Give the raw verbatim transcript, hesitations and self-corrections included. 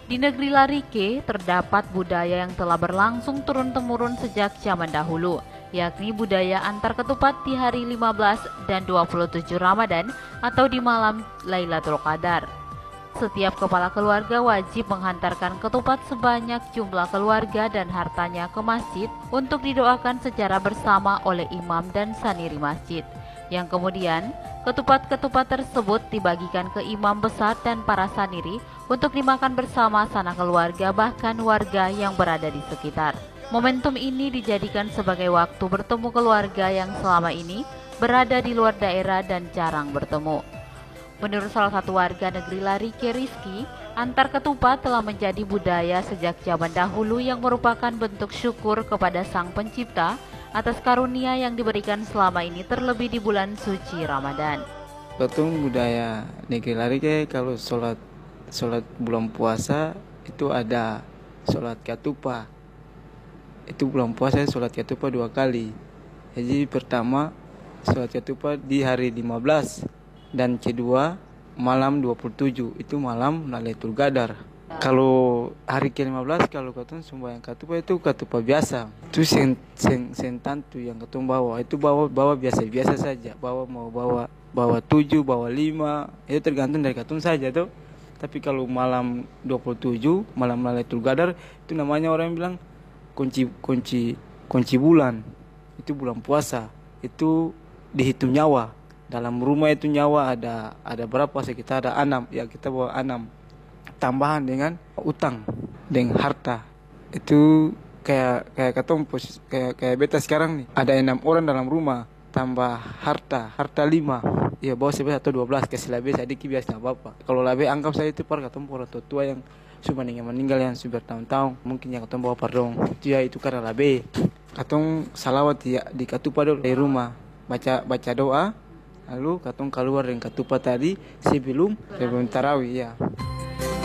Di negeri Larike terdapat budaya yang telah berlangsung turun-temurun sejak zaman dahulu, yakni budaya antar ketupat di hari lima belas dan dua puluh tujuh Ramadan atau di malam Lailatul Qadar. Setiap kepala keluarga wajib menghantarkan ketupat sebanyak jumlah keluarga dan hartanya ke masjid untuk didoakan secara bersama oleh imam dan saniri masjid. Yang kemudian, ketupat-ketupat tersebut dibagikan ke imam besar dan para saniri untuk dimakan bersama sanak keluarga bahkan warga yang berada di sekitar. Momentum ini dijadikan sebagai waktu bertemu keluarga yang selama ini berada di luar daerah dan jarang bertemu. Menurut salah satu warga negeri Larike, Rizky, antar ketupat telah menjadi budaya sejak zaman dahulu yang merupakan bentuk syukur kepada Sang Pencipta atas karunia yang diberikan selama ini terlebih di bulan suci Ramadan. Betul, budaya negeri Larike kalau sholat sholat bulan puasa itu ada sholat ketupat. Itu bulan puasa sholat ketupat dua kali. Jadi pertama sholat ketupat di hari lima belas dan kedua malam dua puluh tujuh, itu malam Lailatul Qadar. Kalau hari ke lima belas kalau katong sembahyang ketupat itu ketupat biasa. Itu sen, sen, sen tantu yang katong bawa itu bawa bawa biasa-biasa saja. Bawa mau bawa bawa tujuh, bawa lima, itu tergantung dari katong saja tuh. Tapi kalau malam dua puluh tujuh, malam Lailatul Qadar, itu namanya orang bilang kunci kunci kunci bulan. Itu bulan puasa. Itu dihitung nyawa. Dalam rumah itu nyawa ada ada berapa, sekitar ada enam, ya kita bawa enam. Tambahan dengan utang, dengan harta. Itu kayak kayak katong kayak kayak beta sekarang nih. Ada enam orang dalam rumah, tambah harta, harta lima. Ya bawa sebelas atau dua belas, kasih lebih sedikit biasa apa-apa. Kalau lebih anggap saya itu par katong orang tua yang sudah meninggal meninggal yang sudah bertahun-tahun, mungkin yang katong bawa pardon. Itu ya itu karena lebih. Katong salawat ya di ketupat dulu dari rumah, baca baca doa. Lalu katong keluar dengan ketupat tadi sebelum sebelum tarawih ya.